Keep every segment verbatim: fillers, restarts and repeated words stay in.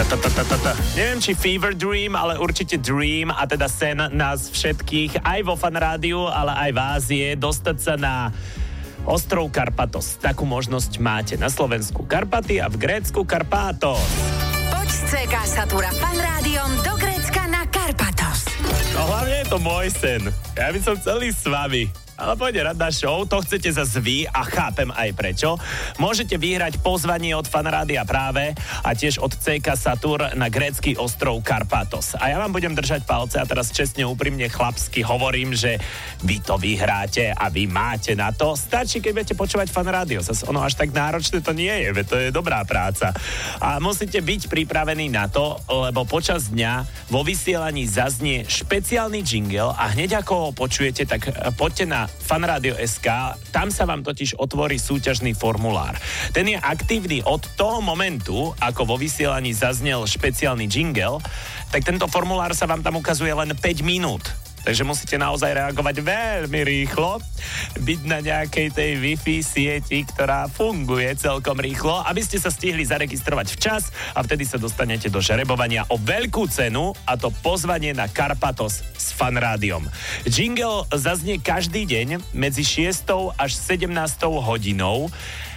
Neviem, či Fever Dream, ale určite Dream, a teda sen nás všetkých, aj vo Fan Rádiu, ale aj v Ázii, dostať sa na ostrov Karpatos. Takú možnosť máte na Slovensku Karpaty a v Grécku Karpátos. Poď z cé ká Satura Fan Rádiom do Grécka na Karpatos. No hlavne je to môj sen. Ja by som chcel ísť s vami. Ale pôjde rada show, to chcete zase vy a chápem aj prečo. Môžete vyhrať pozvanie od Fan Rádia práve a tiež od cé ká Satur na grécky ostrov Karpatos. A ja vám budem držať palce a teraz čestne, úprimne, chlapsky hovorím, že vy to vyhráte a vy máte na to. Stačí, keď budete počúvať Fan Rádio. Zase ono až tak náročné to nie je, veď to je dobrá práca. A musíte byť pripravení na to, lebo počas dňa vo vysielaní zaznie špeciálny jingle a hneď ako ho počujete, tak poďte na fanradio bodka es ká, tam sa vám totiž otvorí súťažný formulár. Ten je aktívny od toho momentu, ako vo vysielaní zaznel špeciálny jingle, tak tento formulár sa vám tam ukazuje len päť minút. Takže musíte naozaj reagovať veľmi rýchlo, byť na nejakej tej Wi-Fi sieti, ktorá funguje celkom rýchlo, aby ste sa stihli zaregistrovať včas a vtedy sa dostanete do žrebovania o veľkú cenu, a to pozvanie na Karpatos s Fan Rádiom. Jingle zaznie každý deň medzi šiestou až sedemnástou hodinou.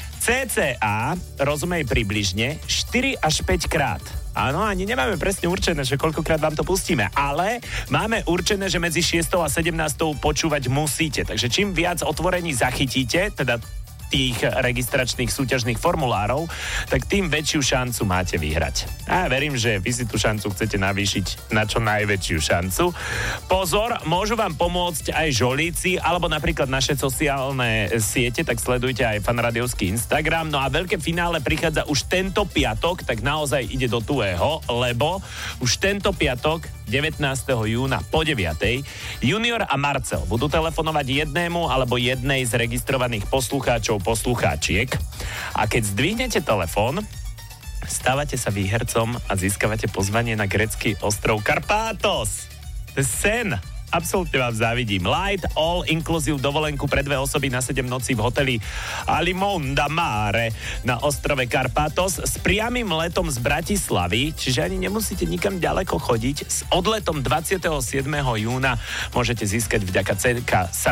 cca, rozumej približne, štyri až päť krát. Áno, ani nemáme presne určené, že koľkokrát vám to pustíme, ale máme určené, že medzi šiestou a sedemnástou počúvať musíte. Takže čím viac otvorení zachytíte, teda tých registračných súťažných formulárov, tak tým väčšiu šancu máte vyhrať. A ja verím, že vy si tú šancu chcete navýšiť na čo najväčšiu šancu. Pozor, môžu vám pomôcť aj žolíci, alebo napríklad naše sociálne siete, tak sledujte aj fanradiovský Instagram. No a veľké finále prichádza už tento piatok, tak naozaj ide do tuého, lebo už tento piatok, devätnásteho júna po deviatej, Junior a Marcel budú telefonovať jednému alebo jednej z registrovaných poslucháčov, poslucháčiek. A keď zdvihnete telefón, stávate sa výhercom a získavate pozvanie na grécky ostrov Karpátos. To je sen. Absolútne vám závidím. Light all inclusive dovolenku pre dve osoby na sedem nocí v hoteli Alimonda Mare na ostrove Karpatos s priamym letom z Bratislavy, čiže ani nemusíte nikam ďaleko chodiť. S odletom dvadsiateho siedmeho júna môžete získať vďaka cé ká